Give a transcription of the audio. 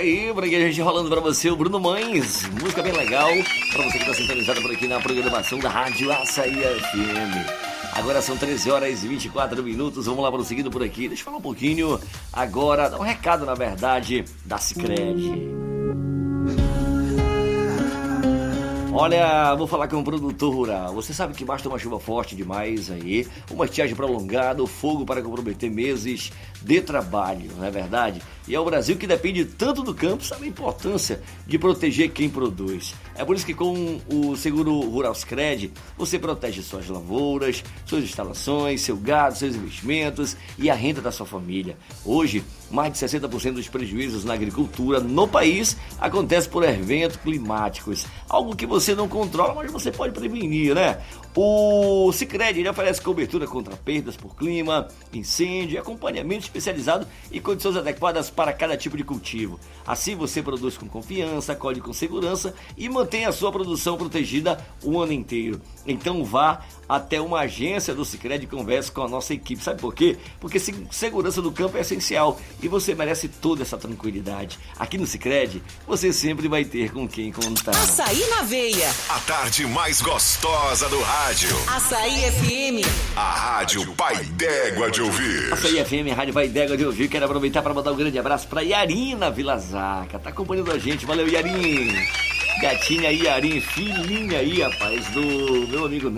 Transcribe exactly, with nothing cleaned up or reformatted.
aí, por aqui a gente rolando pra você o Bruno Mães, música bem legal, pra você que tá sintonizado por aqui na programação da Rádio Açaí F M. Agora são treze horas e vinte e quatro minutos, vamos lá prosseguindo por aqui. Deixa eu falar um pouquinho agora, dar um recado na verdade da Sicredi. Olha, vou falar com um produtor rural. Você sabe que basta uma chuva forte demais aí, uma estiagem prolongada, o fogo para comprometer meses de trabalho, não é verdade? E é o Brasil que depende tanto do campo, sabe a importância de proteger quem produz. É por isso que com o Seguro Rural Sicredi, você protege suas lavouras, suas instalações, seu gado, seus investimentos e a renda da sua família. Hoje, mais de sessenta por cento dos prejuízos na agricultura no país acontece por eventos climáticos, algo que você não controla, mas você pode prevenir, né? O Sicredi ele oferece cobertura contra perdas por clima, incêndio, acompanhamento especializado e condições adequadas para cada tipo de cultivo. Assim você produz com confiança, colhe com segurança e mantém a sua produção protegida o ano inteiro. Então vá até uma agência do Sicredi e converse com a nossa equipe. Sabe por quê? Porque segurança do campo é essencial e você merece toda essa tranquilidade. Aqui no Sicredi, você sempre vai ter com quem contar. Açaí na veia. A tarde mais gostosa do rádio. Açaí F M. A rádio Pai d'Égua de ouvir. Açaí F M, Rádio Pai d'Égua de ouvir. Quero aproveitar para mandar um grande abraço para Yarina Vila Zaca. Tá acompanhando a gente. Valeu, Yarin. Gatinha aí, Yarin. Filhinha aí, rapaz, do meu amigo